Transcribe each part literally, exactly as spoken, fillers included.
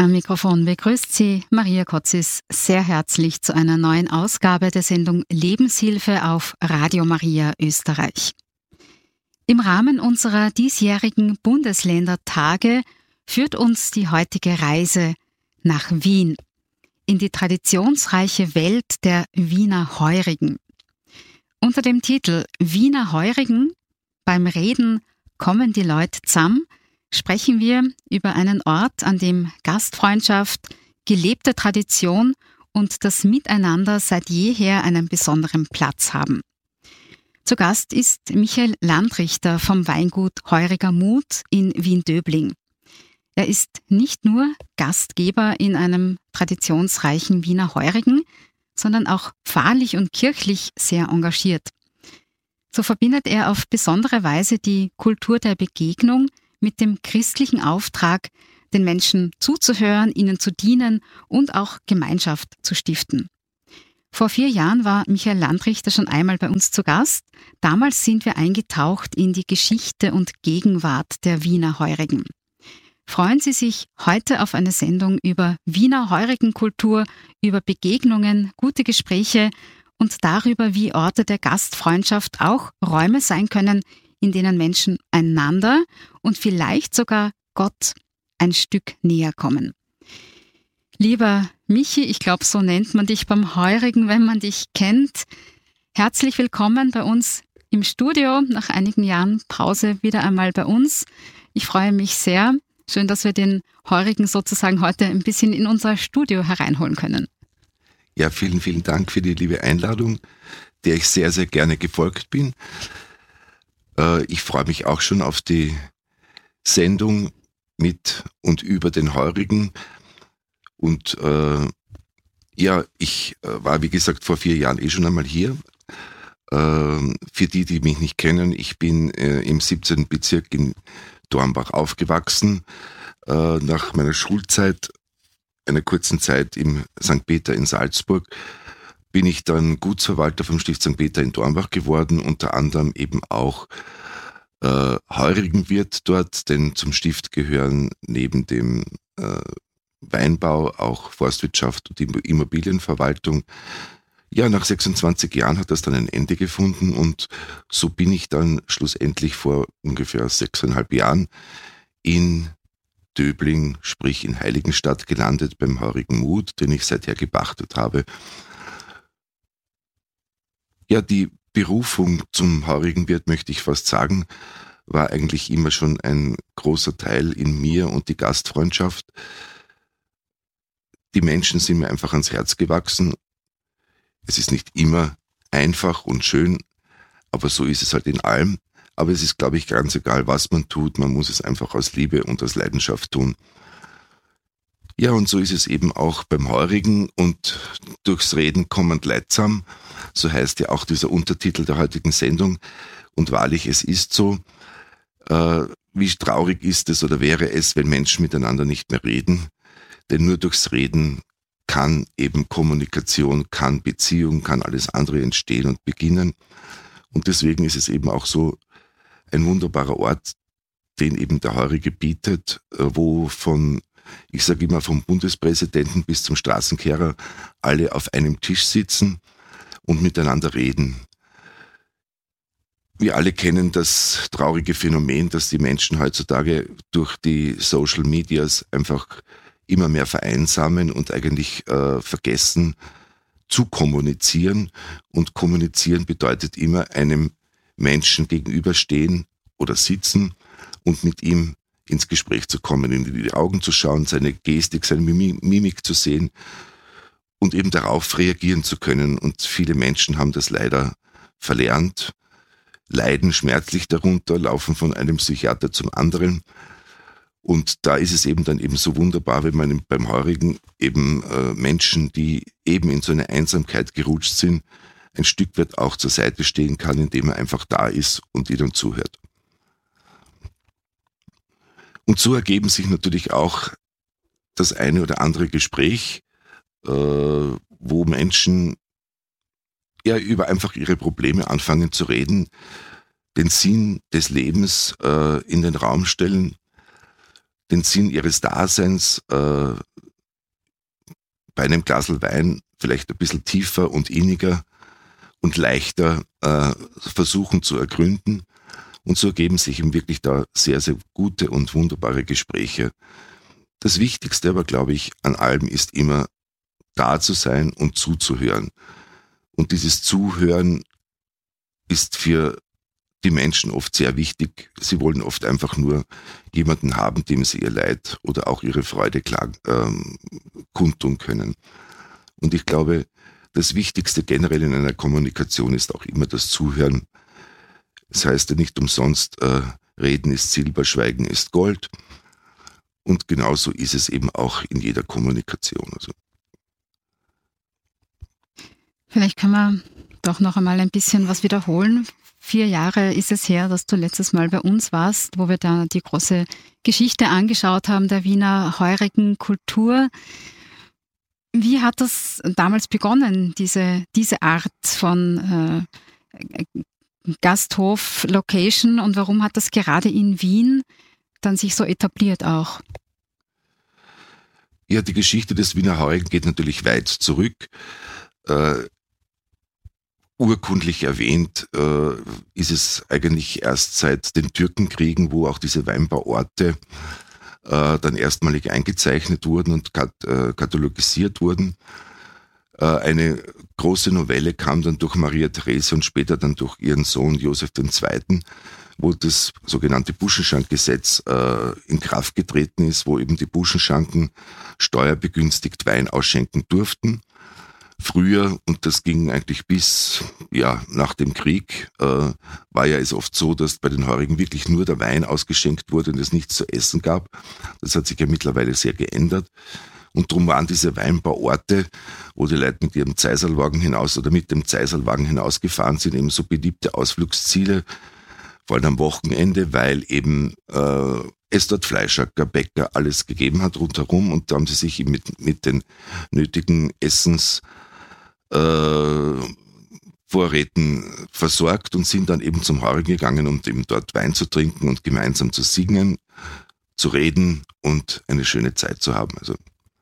Am Mikrofon begrüßt Sie Maria Kotzis sehr herzlich zu einer neuen Ausgabe der Sendung Lebenshilfe auf Radio Maria Österreich. Im Rahmen unserer diesjährigen Bundesländertage führt uns die heutige Reise nach Wien, in die traditionsreiche Welt der Wiener Heurigen. Unter dem Titel Wiener Heurigen, beim Reden kommen die Leute zusammen, sprechen wir über einen Ort, an dem Gastfreundschaft, gelebte Tradition und das Miteinander seit jeher einen besonderen Platz haben. Zu Gast ist Michael Landrichter vom Weingut Heuriger Mut in Wien-Döbling. Er ist nicht nur Gastgeber in einem traditionsreichen Wiener Heurigen, sondern auch pfarrlich und kirchlich sehr engagiert. So verbindet er auf besondere Weise die Kultur der Begegnung mit dem christlichen Auftrag, den Menschen zuzuhören, ihnen zu dienen und auch Gemeinschaft zu stiften. Vor vier Jahren war Michael Landrichter schon einmal bei uns zu Gast. Damals sind wir eingetaucht in die Geschichte und Gegenwart der Wiener Heurigen. Freuen Sie sich heute auf eine Sendung über Wiener Heurigenkultur, über Begegnungen, gute Gespräche und darüber, wie Orte der Gastfreundschaft auch Räume sein können, in denen Menschen einander und vielleicht sogar Gott ein Stück näher kommen. Lieber Michi, ich glaube, so nennt man dich beim Heurigen, wenn man dich kennt. Herzlich willkommen bei uns im Studio, nach einigen Jahren Pause wieder einmal bei uns. Ich freue mich sehr. Schön, dass wir den Heurigen sozusagen heute ein bisschen in unser Studio hereinholen können. Ja, vielen, vielen Dank für die liebe Einladung, der ich sehr, sehr gerne gefolgt bin. Ich freue mich auch schon auf die Sendung mit und über den Heurigen. Und äh, ja, ich äh, war, wie gesagt, vor vier Jahren eh schon einmal hier. Äh, für die, die mich nicht kennen, ich bin äh, im siebzehnten Bezirk in Dornbach aufgewachsen. Äh, nach meiner Schulzeit, einer kurzen Zeit im Sankt Peter in Salzburg, bin ich dann Gutsverwalter vom Stift Sankt Peter in Dornbach geworden, unter anderem eben auch äh, Heurigenwirt dort, denn zum Stift gehören neben dem äh, Weinbau auch Forstwirtschaft und Immobilienverwaltung. Ja, nach sechsundzwanzig Jahren hat das dann ein Ende gefunden und so bin ich dann schlussendlich vor ungefähr sechseinhalb Jahren in Döbling, sprich in Heiligenstadt, gelandet beim Heurigen Mut, den ich seither gepachtet habe. Ja, die Berufung zum Heurigenwirt, möchte ich fast sagen, war eigentlich immer schon ein großer Teil in mir und die Gastfreundschaft. Die Menschen sind mir einfach ans Herz gewachsen. Es ist nicht immer einfach und schön, aber so ist es halt in allem. Aber es ist, glaube ich, ganz egal, was man tut. Man muss es einfach aus Liebe und aus Leidenschaft tun. Ja, und so ist es eben auch beim Heurigen und durchs Reden kommend leidsam. So heißt ja auch dieser Untertitel der heutigen Sendung. Und wahrlich, es ist so. Äh, wie traurig ist es oder wäre es, wenn Menschen miteinander nicht mehr reden? Denn nur durchs Reden kann eben Kommunikation, kann Beziehung, kann alles andere entstehen und beginnen. Und deswegen ist es eben auch so ein wunderbarer Ort, den eben der Heurige bietet, wo von, ich sage immer, vom Bundespräsidenten bis zum Straßenkehrer alle auf einem Tisch sitzen und miteinander reden. Wir alle kennen das traurige Phänomen, dass die Menschen heutzutage durch die Social Medias einfach immer mehr vereinsamen und eigentlich äh, vergessen zu kommunizieren. Und kommunizieren bedeutet immer einem Menschen gegenüberstehen oder sitzen und mit ihm ins Gespräch zu kommen, in die Augen zu schauen, seine Gestik, seine Mimik zu sehen und eben darauf reagieren zu können. Und viele Menschen haben das leider verlernt, leiden schmerzlich darunter, laufen von einem Psychiater zum anderen. Und da ist es eben dann eben so wunderbar, wenn man beim Heurigen eben äh, Menschen, die eben in so eine Einsamkeit gerutscht sind, ein Stück weit auch zur Seite stehen kann, indem er einfach da ist und ihnen zuhört. Und so ergeben sich natürlich auch das eine oder andere Gespräch, äh, wo Menschen ja über einfach ihre Probleme anfangen zu reden, den Sinn des Lebens äh, in den Raum stellen, den Sinn ihres Daseins, äh, bei einem Glasl Wein vielleicht ein bisschen tiefer und inniger und leichter äh, versuchen zu ergründen. Und so ergeben sich eben wirklich da sehr, sehr gute und wunderbare Gespräche. Das Wichtigste aber, glaube ich, an allem ist immer da zu sein und zuzuhören. Und dieses Zuhören ist für die Menschen oft sehr wichtig. Sie wollen oft einfach nur jemanden haben, dem sie ihr Leid oder auch ihre Freude klagen, ähm, kundtun können. Und ich glaube, das Wichtigste generell in einer Kommunikation ist auch immer das Zuhören. Das heißt ja nicht umsonst, äh, Reden ist Silber, Schweigen ist Gold. Und genauso ist es eben auch in jeder Kommunikation. Also. Vielleicht können wir doch noch einmal ein bisschen was wiederholen. Vier Jahre ist es her, dass du letztes Mal bei uns warst, wo wir da die große Geschichte angeschaut haben, der Wiener heurigen Kultur. Wie hat das damals begonnen, diese, diese Art von äh, Gasthof-Location, und warum hat das gerade in Wien dann sich so etabliert auch? Ja, die Geschichte des Wiener Heurigen geht natürlich weit zurück. Äh, urkundlich erwähnt äh, ist es eigentlich erst seit den Türkenkriegen, wo auch diese Weinbauorte äh, dann erstmalig eingezeichnet wurden und kat äh, katalogisiert wurden. Äh, eine große Novelle kam dann durch Maria Therese und später dann durch ihren Sohn Josef der Zweite., wo das sogenannte Buschenschankgesetz äh, in Kraft getreten ist, wo eben die Buschenschanken steuerbegünstigt Wein ausschenken durften. Früher, und das ging eigentlich bis ja nach dem Krieg, äh, war ja es oft so, dass bei den Heurigen wirklich nur der Wein ausgeschenkt wurde und es nichts zu essen gab. Das hat sich ja mittlerweile sehr geändert. Und darum waren diese Weinbauorte, wo die Leute mit ihrem Zeiserlwagen hinaus oder mit dem Zeiserlwagen hinausgefahren sind, eben so beliebte Ausflugsziele, vor allem am Wochenende, weil eben äh, es dort Fleischacker, Bäcker, alles gegeben hat rundherum, und da haben sie sich mit, mit den nötigen Essens Äh, Vorräten versorgt und sind dann eben zum Heurigen gegangen, um eben dort Wein zu trinken und gemeinsam zu singen, zu reden und eine schöne Zeit zu haben. Also.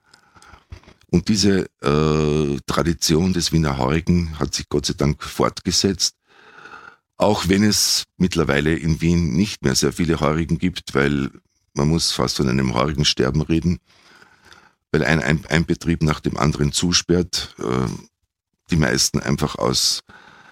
Und diese äh, Tradition des Wiener Heurigen hat sich Gott sei Dank fortgesetzt, auch wenn es mittlerweile in Wien nicht mehr sehr viele Heurigen gibt, weil man muss fast von einem Heurigensterben reden, weil ein, ein, ein Betrieb nach dem anderen zusperrt, äh, die meisten einfach aus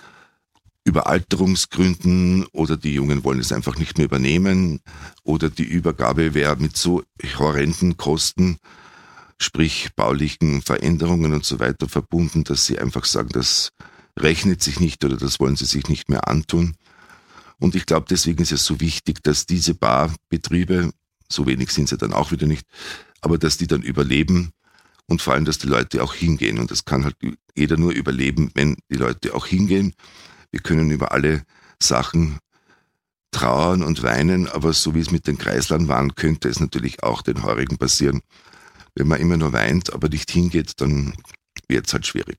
Überalterungsgründen, oder die Jungen wollen es einfach nicht mehr übernehmen, oder die Übergabe wäre mit so horrenden Kosten, sprich baulichen Veränderungen und so weiter verbunden, dass sie einfach sagen, das rechnet sich nicht oder das wollen sie sich nicht mehr antun. Und ich glaube, deswegen ist es so wichtig, dass diese Barbetriebe, so wenig sind sie dann auch wieder nicht, aber dass die dann überleben. Und vor allem, dass die Leute auch hingehen. Und das kann halt jeder nur überleben, wenn die Leute auch hingehen. Wir können über alle Sachen trauern und weinen, aber so wie es mit den Kreislern war, könnte es natürlich auch den Heurigen passieren. Wenn man immer nur weint, aber nicht hingeht, dann wird es halt schwierig.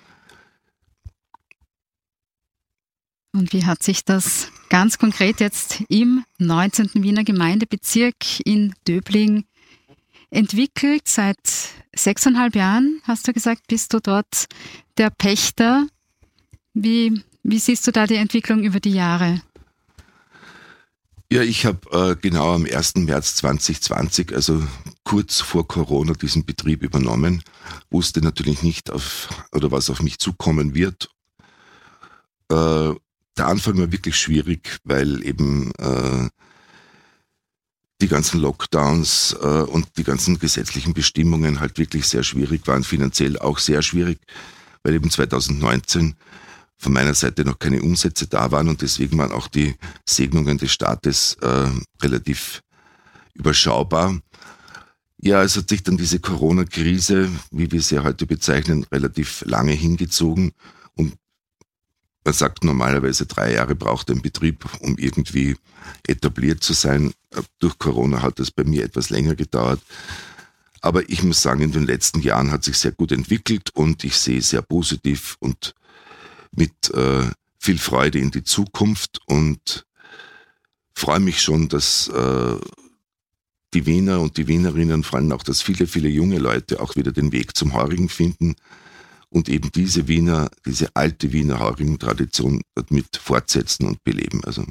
Und wie hat sich das ganz konkret jetzt im neunzehnten Wiener Gemeindebezirk in Döbling entwickelt? Seit sechseinhalb Jahren, hast du gesagt, bist du dort der Pächter. Wie, wie siehst du da die Entwicklung über die Jahre? Ja, ich habe äh, genau am ersten März zweitausendzwanzig, also kurz vor Corona, diesen Betrieb übernommen. Wusste natürlich nicht, auf, oder was auf mich zukommen wird. Äh, der Anfang war wirklich schwierig, weil eben äh, die ganzen Lockdowns äh, und die ganzen gesetzlichen Bestimmungen halt wirklich sehr schwierig waren, finanziell auch sehr schwierig, weil eben zweitausendneunzehn von meiner Seite noch keine Umsätze da waren und deswegen waren auch die Segnungen des Staates äh, relativ überschaubar. Ja, es hat sich dann diese Corona-Krise, wie wir sie heute bezeichnen, relativ lange hingezogen, und man sagt normalerweise, drei Jahre braucht ein Betrieb, um irgendwie etabliert zu sein. Durch Corona hat das bei mir etwas länger gedauert. Aber ich muss sagen, in den letzten Jahren hat sich sehr gut entwickelt und ich sehe sehr positiv und mit äh, viel Freude in die Zukunft und freue mich schon, dass, äh, die Wiener und die Wienerinnen, vor allem auch, dass viele, viele junge Leute auch wieder den Weg zum Heurigen finden und eben diese Wiener, diese alte Wiener Heurigen-Tradition mit fortsetzen und beleben. Also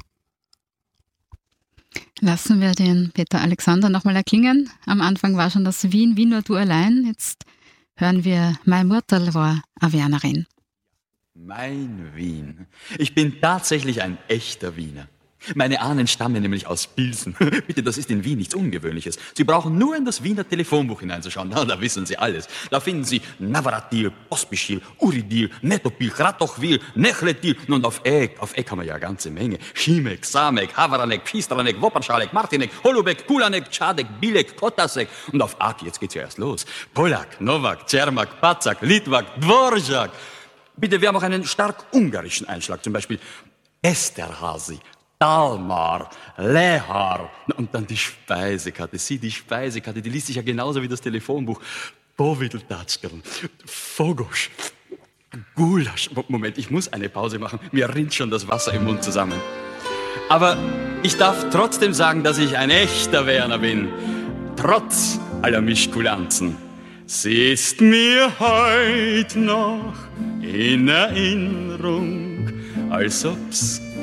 lassen wir den Peter Alexander nochmal erklingen. Am Anfang war schon das Wien, Wien nur du allein. Jetzt hören wir Mein Murterl war a Wernerin. Mein Wien. Ich bin tatsächlich ein echter Wiener. Meine Ahnen stammen nämlich aus Pilsen. Bitte, das ist in Wien nichts Ungewöhnliches. Sie brauchen nur in das Wiener Telefonbuch hineinzuschauen. Na, da wissen Sie alles. Da finden Sie Navratil, Pospischil, Uridil, Netopil, Kratochwil, Nechletil. Und auf Eck, auf Eck haben wir ja eine ganze Menge. Schimek, Samek, Havaranek, Pistranek, Wopperschalek, Martinek, Holubek, Kulanek, Czadek, Bilek, Kotasek. Und auf Ak, jetzt geht's ja erst los. Polak, Novak, Czermak, Pacak, Litwak, Dvorak. Bitte, wir haben auch einen stark ungarischen Einschlag. Zum Beispiel Esterhazy, Dalmar, Lehar. Und dann die Speisekarte. Sieh, die Speisekarte, die liest sich ja genauso wie das Telefonbuch. Bovideltatschkerl, Fogosch, Gulasch. Moment, ich muss eine Pause machen. Mir rinnt schon das Wasser im Mund zusammen. Aber ich darf trotzdem sagen, dass ich ein echter Werner bin. Trotz aller Mischkulanzen. Sie ist mir heut noch in Erinnerung, als ob's